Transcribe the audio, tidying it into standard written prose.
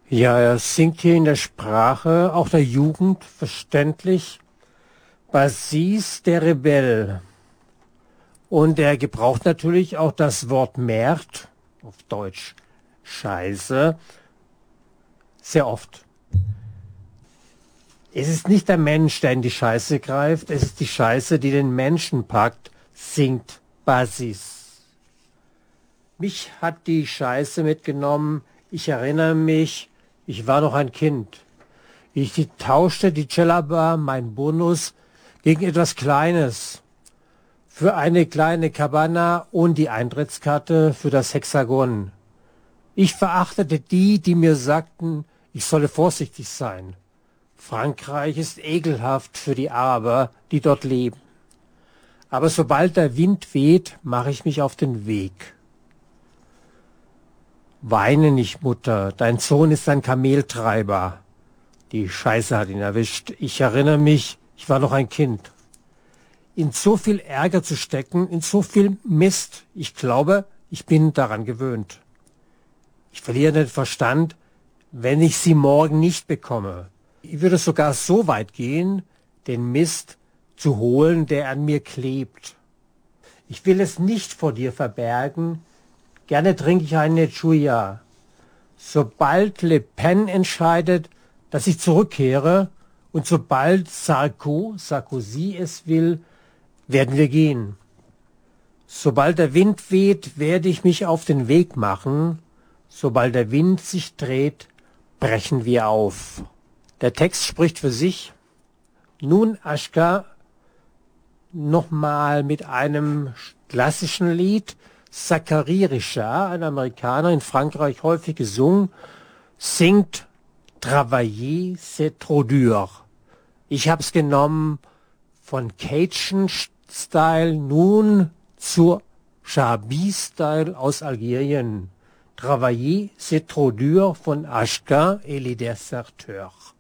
Ja, er singt hier in der Sprache, auch der Jugend, verständlich. Basis der Rebell. Und er gebraucht natürlich auch das Wort Merd, auf Deutsch Scheiße, sehr oft. Es ist nicht der Mensch, der in die Scheiße greift, es ist die Scheiße, die den Menschen packt, singt Basis. Mich hat die Scheiße mitgenommen, ich erinnere mich, ich war noch ein Kind. Ich tauschte die Djellaba, mein Bonus, gegen etwas Kleines. Für eine kleine Cabana und die Eintrittskarte für das Hexagon. Ich verachtete die, die mir sagten, ich solle vorsichtig sein. Frankreich ist ekelhaft für die Araber, die dort leben. Aber sobald der Wind weht, mache ich mich auf den Weg. Weine nicht, Mutter, dein Sohn ist ein Kameltreiber. Die Scheiße hat ihn erwischt. Ich erinnere mich, ich war noch ein Kind. In so viel Ärger zu stecken, in so viel Mist, ich glaube, ich bin daran gewöhnt. Ich verliere den Verstand, wenn ich sie morgen nicht bekomme. Ich würde sogar so weit gehen, den Mist zu holen, der an mir klebt. Ich will es nicht vor dir verbergen, gerne trinke ich eine Chuya. Sobald Le Pen entscheidet, dass ich zurückkehre und sobald Sarkozy es will, werden wir gehen. Sobald der Wind weht, werde ich mich auf den Weg machen. Sobald der Wind sich dreht, brechen wir auf. Der Text spricht für sich. Nun, Aschka, nochmal mit einem klassischen Lied. Zachary Richard, ein Amerikaner, in Frankreich häufig gesungen, singt Travailler, c'est trop dur. Ich hab's genommen von Cajun-Style nun zur Chabi-Style aus Algerien. Travailler, c'est trop dur von Ashka et les Deserteurs.